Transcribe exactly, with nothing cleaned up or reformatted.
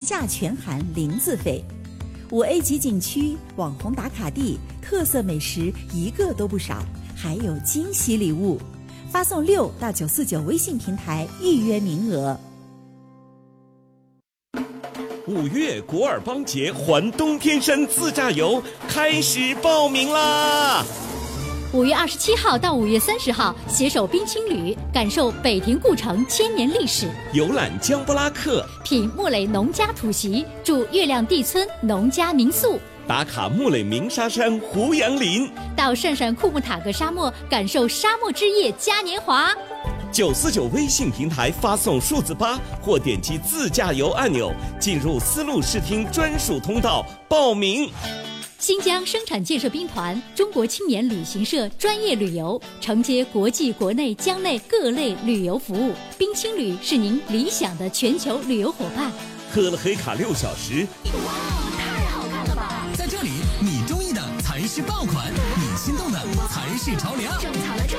价全含零自费。五 A 级景区、网红打卡地、特色美食一个都不少，还有惊喜礼物。发送六到九四九微信平台预约名额。 五月果尔邦节环冬天山自驾游开始报名啦！ 五月二十七号到五月三十号，携手冰青旅，感受北庭故城千年历史， 游览江布拉克， 品木垒农家土席，住月亮地村农家民宿， 打卡木垒鸣沙山胡杨林， 到闪闪库木塔格沙漠，感受沙漠之夜嘉年华。 九四九微信平台发送数字八或点击自驾游按钮，进入丝路视听专属通道报名。 新疆生产建设兵团、中国青年旅行社专业旅游，承接国际、国内、疆内各类旅游服务。冰青旅是您理想的全球旅游伙伴。 喝了黑卡六小时， 哇，太好看了吧！在这里，你中意的才是爆款，你心动的才是潮流。 种草了这